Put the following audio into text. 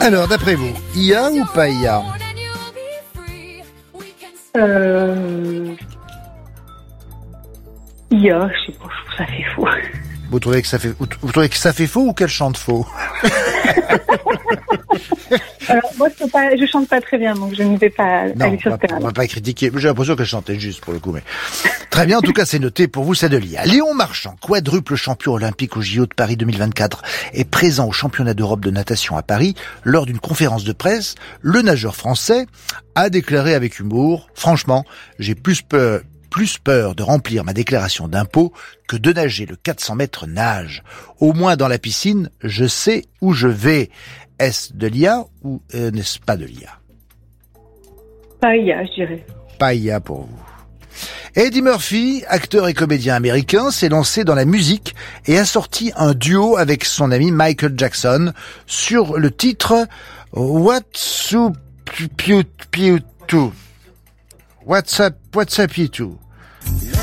Alors, d'après vous, IA ou pas IA? IA, je sais pas, je trouve que ça fait faux. Vous trouvez que ça fait faux ou qu'elle chante faux? Moi, je chante pas très bien, donc je ne vais pas aller sur ce terrain. On va pas critiquer. J'ai l'impression qu'elle chantait juste pour le coup, mais très bien. En tout cas, c'est noté pour vous, c'est de l'IA. Léon Marchand, quadruple champion olympique au JO de Paris 2024, est présent au championnat d'Europe de natation à Paris. Lors d'une conférence de presse, le nageur français a déclaré avec humour: franchement, j'ai plus peur de remplir ma déclaration d'impôt que de nager le 400 mètres nage. Au moins dans la piscine, je sais où je vais. Est-ce de l'IA ou n'est-ce pas de l'IA? Pas IA, je dirais. Pas IA pour vous. Eddie Murphy, acteur et comédien américain, s'est lancé dans la musique et a sorti un duo avec son ami Michael Jackson sur le titre What's Up You Two. What's up you two?